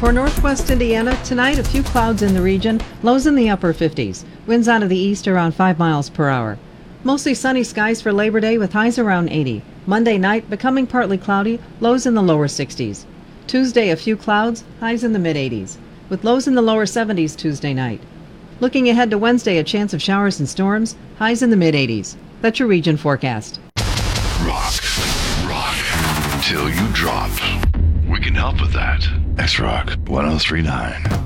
For northwest Indiana, tonight a few clouds in the region, lows in the upper 50s. Winds out of the east around 5 miles per hour. Mostly sunny skies for Labor Day with highs around 80. Monday night becoming partly cloudy, lows in the lower 60s. Tuesday a few clouds, highs in the mid 80s, with lows in the lower 70s Tuesday night. Looking ahead to Wednesday, a chance of showers and storms, highs in the mid 80s. That's your region forecast. Rock till you drop. We can help with that. X-Rock 1039.